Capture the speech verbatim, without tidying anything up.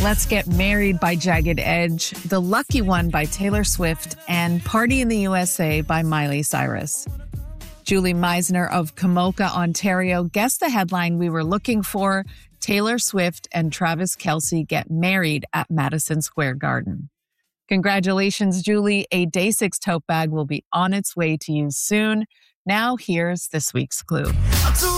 Let's Get Married by Jagged Edge, The Lucky One by Taylor Swift, and Party in the U S A by Miley Cyrus. Julie Meisner of Komoka, Ontario, guessed the headline we were looking for: Taylor Swift and Travis Kelce get married at Madison Square Garden. Congratulations, Julie. A Day six tote bag will be on its way to you soon. Now here's this week's clue.